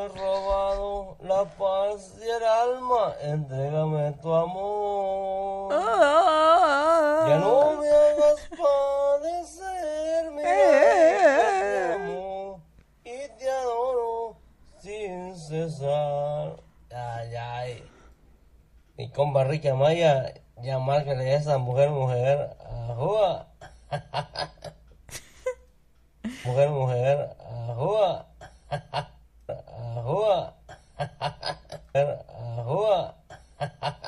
robado la paz y el alma, entrégame tu amor. Ya no me hagas padecer, mira, te amo y te adoro sin cesar. Ay, ay. Mi compa Ricky Amaya, ya márcale a esa mujer, ajúa. Mujer, ajúa. Ajúa. Ajúa.